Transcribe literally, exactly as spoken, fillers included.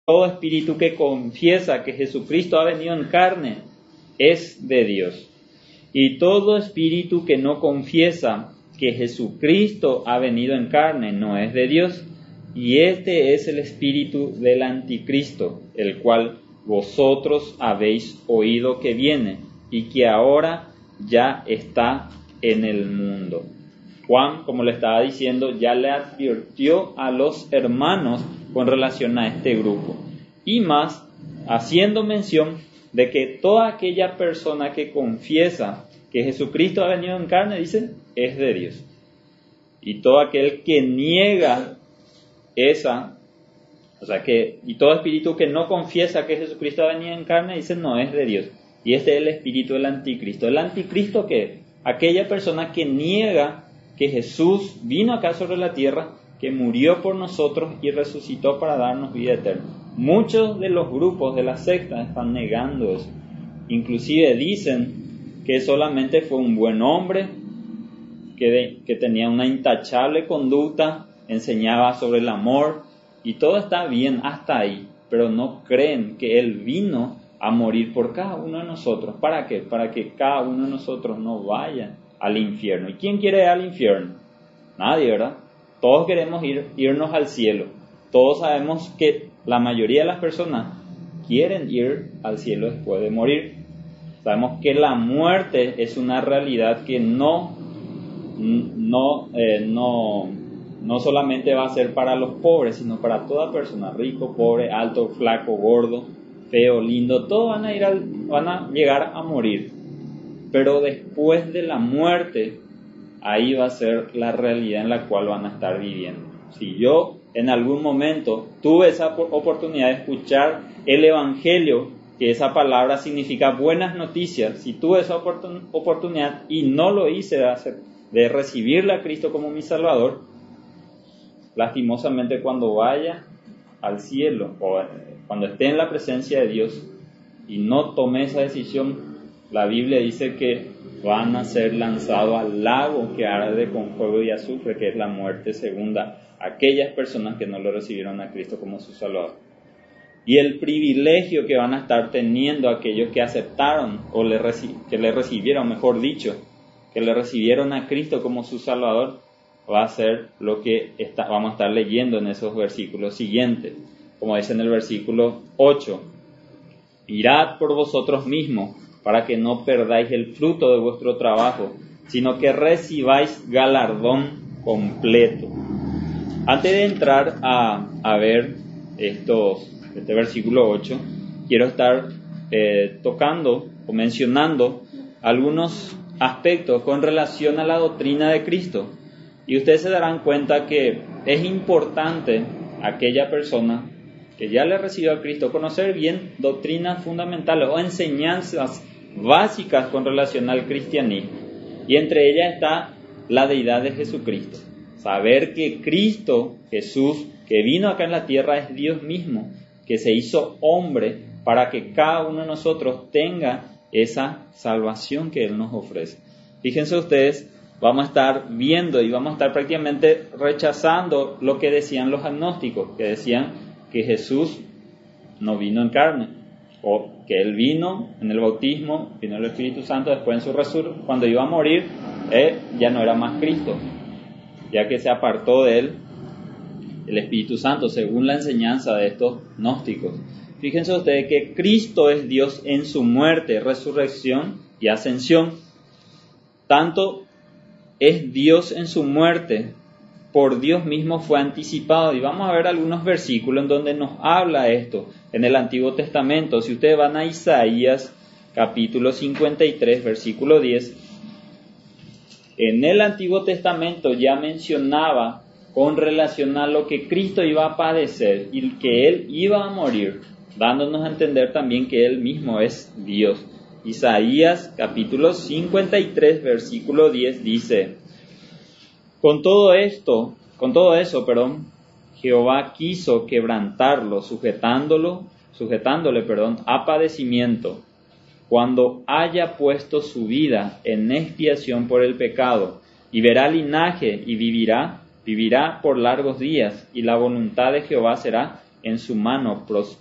todo espíritu que confiesa que Jesucristo ha venido en carne es de Dios. Y todo espíritu que no confiesa que Jesucristo ha venido en carne no es de Dios. Y este es el espíritu del anticristo, el cual vosotros habéis oído que viene y que ahora ya está en el mundo. Juan, como le estaba diciendo, ya le advirtió a los hermanos con relación a este grupo. Y más, haciendo mención de que toda aquella persona que confiesa que Jesucristo ha venido en carne, dice, es de Dios. Y todo aquel que niega esa, o sea que, y todo espíritu que no confiesa que Jesucristo ha venido en carne, dice, no es de Dios. Y este es el espíritu del anticristo. ¿El anticristo qué es? Aquella persona que niega que Jesús vino acá sobre la tierra, que murió por nosotros y resucitó para darnos vida eterna. Muchos de los grupos de la secta están negando eso. Inclusive dicen que solamente fue un buen hombre, que, de, que tenía una intachable conducta, enseñaba sobre el amor y todo está bien hasta ahí, pero no creen que Él vino a morir por cada uno de nosotros. ¿Para qué? Para que cada uno de nosotros no vaya al infierno. ¿Y quién quiere ir al infierno? Nadie, ¿verdad? Todos queremos ir, irnos al cielo. Todos sabemos que la mayoría de las personas quieren ir al cielo después de morir. Sabemos que la muerte es una realidad que no, no, eh, no, no solamente va a ser para los pobres, sino para toda persona, rico, pobre, alto, flaco, gordo, feo, lindo, todos van a ir al, van a llegar a morir. Pero después de la muerte, ahí va a ser la realidad en la cual van a estar viviendo. Si yo en algún momento tuve esa oportunidad de escuchar el Evangelio, que esa palabra significa buenas noticias, si tuve esa oportun- oportunidad y no lo hice de, hacer, de recibirle a Cristo como mi Salvador, lastimosamente cuando vaya al cielo o cuando esté en la presencia de Dios y no tome esa decisión, la Biblia dice que van a ser lanzados al lago que arde con fuego y azufre, que es la muerte segunda, aquellas personas que no lo recibieron a Cristo como su Salvador. Y el privilegio que van a estar teniendo aquellos que aceptaron o le reci- que le recibieron, mejor dicho, que le recibieron a Cristo como su Salvador, va a ser lo que está, vamos a estar leyendo en esos versículos siguientes. Como dice en el versículo ocho, mirad por vosotros mismos, para que no perdáis el fruto de vuestro trabajo, sino que recibáis galardón completo. Antes de entrar a, a ver estos, este versículo ocho, quiero estar eh, tocando o mencionando algunos aspectos con relación a la doctrina de Cristo. Y ustedes se darán cuenta que es importante aquella persona que ya le recibió a Cristo conocer bien doctrinas fundamentales o enseñanzas básicas con relación al cristianismo. Y entre ellas está la deidad de Jesucristo. Saber que Cristo, Jesús, que vino acá en la tierra, es Dios mismo, que se hizo hombre para que cada uno de nosotros tenga esa salvación que Él nos ofrece. Fíjense ustedes, vamos a estar viendo y vamos a estar prácticamente rechazando lo que decían los agnósticos, que decían que Jesús no vino en carne, o que Él vino en el bautismo, vino el Espíritu Santo, después en su resurrección, cuando iba a morir, eh, ya no era más Cristo, ya que se apartó de Él el Espíritu Santo, según la enseñanza de estos gnósticos. Fíjense ustedes que Cristo es Dios en su muerte, resurrección y ascensión. Tanto es Dios en su muerte, por Dios mismo fue anticipado. Y vamos a ver algunos versículos en donde nos habla esto en el Antiguo Testamento. Si ustedes van a Isaías capítulo cincuenta y tres, versículo diez, en el Antiguo Testamento ya mencionaba con relación a lo que Cristo iba a padecer y que Él iba a morir, dándonos a entender también que Él mismo es Dios. Isaías capítulo cincuenta y tres, versículo diez dice: Con todo esto, con todo eso, perdón, Jehová quiso quebrantarlo, sujetándolo, sujetándole, perdón, a padecimiento, cuando haya puesto su vida en expiación por el pecado, y verá linaje y vivirá, vivirá por largos días, y la voluntad de Jehová será en su mano